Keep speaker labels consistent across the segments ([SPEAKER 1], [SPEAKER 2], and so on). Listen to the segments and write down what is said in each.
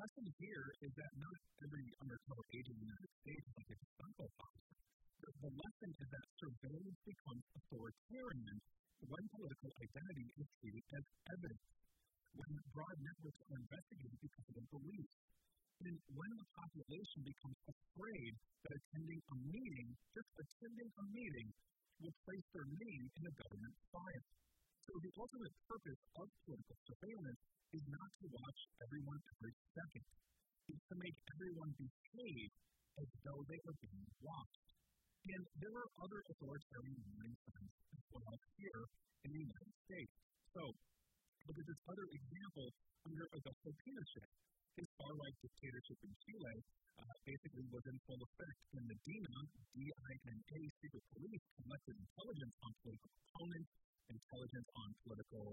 [SPEAKER 1] lesson here is that not every undercover agent in the United States is like a Gestapo officer. The lesson is that surveillance becomes authoritarian when political identity is treated as evidence, when broad networks are investigated because of their beliefs, and when the population becomes afraid that attending a meeting, just attending a meeting, will place their name in a government file. So the ultimate purpose of political surveillance is not to watch everyone every second. It's to make everyone behave as though they are being watched. And there are other authoritarian warning signs as well here in the United States. So, look at this other example under Augusto Pinochet. His far-right dictatorship in Chile basically was in full effect when the DINA, D-I-N-A, secret police collected intelligence on political opponents, intelligence on political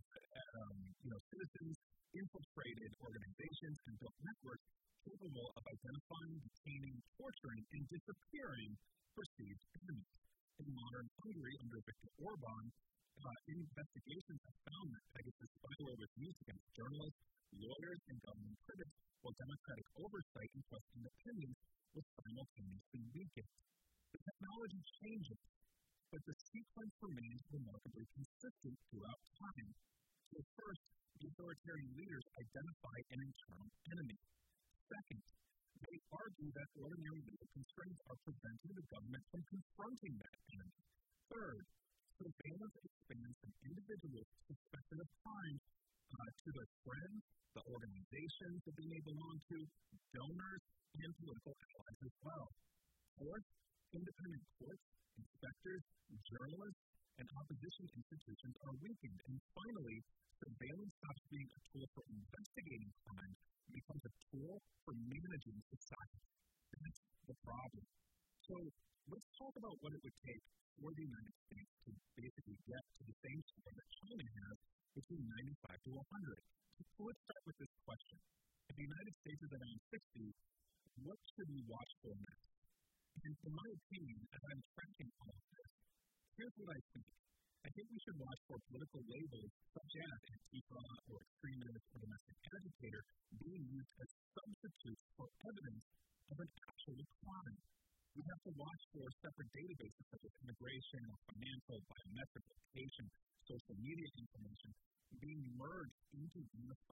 [SPEAKER 1] citizens, infiltrated organizations, and built networks capable of identifying, detaining, torturing, and disappearing perceived enemies. In modern Hungary under Viktor Orban, investigations have found that Pegasus spyware was used against journalists, lawyers, and government critics, while democratic oversight and press independence was simultaneously weakened. The technology changes, but the sequence remains remarkably consistent throughout time. So first, the authoritarian leaders identify an internal enemy. Second, they argue that ordinary legal constraints are preventing the government from confronting that enemy. Third, surveillance expands from individuals suspected of crimes to their friends, the organizations that they may belong to, donors, and political allies as well. Fourth, independent courts, inspectors, journalists, and opposition institutions are weakened. And finally, surveillance stops being a tool for investigating crime and becomes a tool for managing society. That's the problem. So let's talk about what it would take for the United States to basically get to the same score that China has between 95 to 100. So let's start with this question. If the United States is around 60, what should we watch for next? And in my opinion, as I'm tracking all of this, here's what I think. I think we should watch for political labels such as Antifa or extremist or domestic agitator being used as substitutes for evidence of an actual crime. We have to watch for separate databases such as immigration or financial, biometric, location, social media information being merged into unified